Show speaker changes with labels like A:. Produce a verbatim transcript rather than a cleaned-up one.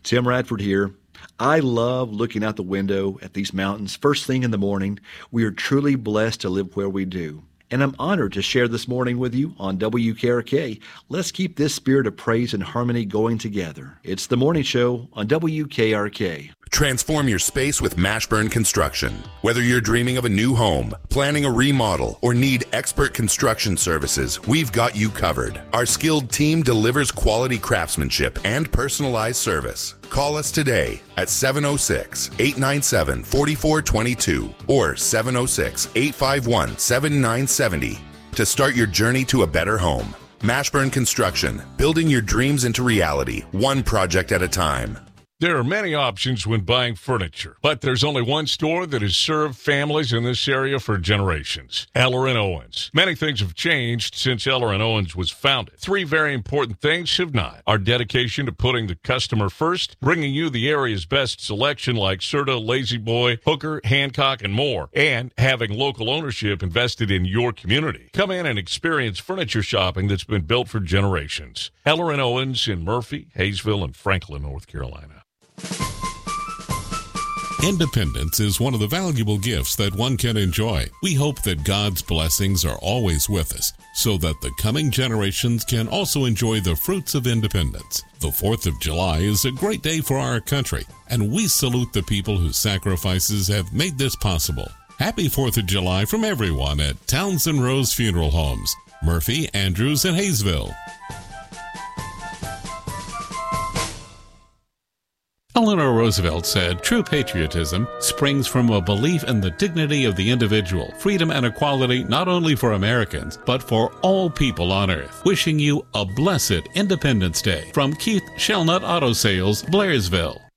A: Tim Radford here. I love looking out the window at these mountains first thing in the morning. We are truly blessed to live where we do. And I'm honored to share this morning with you on W K R K. Let's keep this spirit of praise and harmony going together. It's the morning show on W K R K.
B: Transform your space with Mashburn Construction. Whether you're dreaming of a new home, planning a remodel, or need expert construction services, we've got you covered. Our skilled team delivers quality craftsmanship and personalized service. Call us today at seven oh six, eight nine seven, four four two two or seven oh six, eight five one, seven nine seven oh to start your journey to a better home. Mashburn Construction, building your dreams into reality, one project at a time.
C: There are many options when buying furniture, but there's only one store that has served families in this area for generations, Eller and Owens. Many things have changed since Eller and Owens was founded. Three very important things have not. Our dedication to putting the customer first, bringing you the area's best selection like Serta, Lazy Boy, Hooker, Hancock, and more, and having local ownership invested in your community. Come in and experience furniture shopping that's been built for generations. Eller and Owens in Murphy, Hayesville, and Franklin, North Carolina.
D: Independence is one of the valuable gifts that one can enjoy. We hope that God's blessings are always with us so that the coming generations can also enjoy the fruits of independence. The fourth of July is a great day for our country, and we salute the people whose sacrifices have made this possible. Happy fourth of July from everyone at Townsend Rose Funeral Homes, Murphy, Andrews, and Hayesville.
E: Eleanor Roosevelt said, "True patriotism springs from a belief in the dignity of the individual, freedom and equality not only for Americans, but for all people on earth." Wishing you a blessed Independence Day from Keith Shellnut Auto Sales, Blairsville.